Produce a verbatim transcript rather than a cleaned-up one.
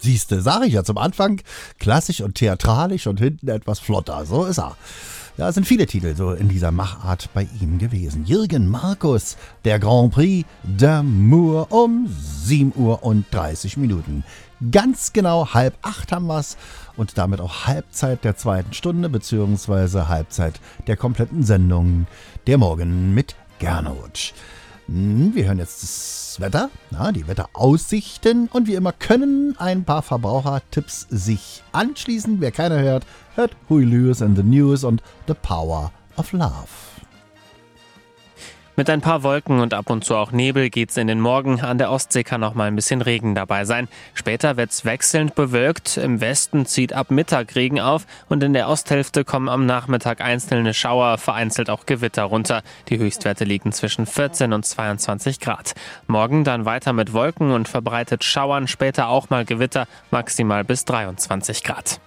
Siehste, sage ich ja zum Anfang, klassisch und theatralisch und hinten etwas flotter. So ist er. Ja, es sind viele Titel so in dieser Machart bei ihm gewesen. Jürgen Markus, der Grand Prix d'Amour um sieben Uhr und dreißig Minuten. Ganz genau halb acht haben wir's und damit auch Halbzeit der zweiten Stunde beziehungsweise Halbzeit der kompletten Sendung Der Morgen mit Gernot. Wir hören jetzt das Wetter, ja, die Wetteraussichten und wie immer können ein paar Verbrauchertipps sich anschließen. Wer keiner hört, hört Huey Lewis and the News und The Power of Love. Mit ein paar Wolken und ab und zu auch Nebel geht's in den Morgen. An der Ostsee kann noch mal ein bisschen Regen dabei sein. Später wird's wechselnd bewölkt. Im Westen zieht ab Mittag Regen auf und in der Osthälfte kommen am Nachmittag einzelne Schauer, vereinzelt auch Gewitter runter. Die Höchstwerte liegen zwischen vierzehn und zweiundzwanzig Grad. Morgen dann weiter mit Wolken und verbreitet Schauern, später auch mal Gewitter, maximal bis dreiundzwanzig Grad.